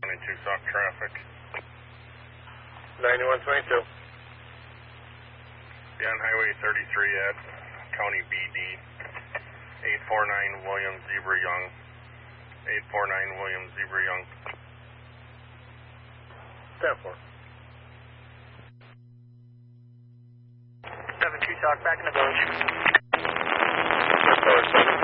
Stop traffic. 9122. Be on Highway 33 at County BD. 849 William Zebra Young. 849 William Zebra Young. 10-4. 7-2 talk back in the village.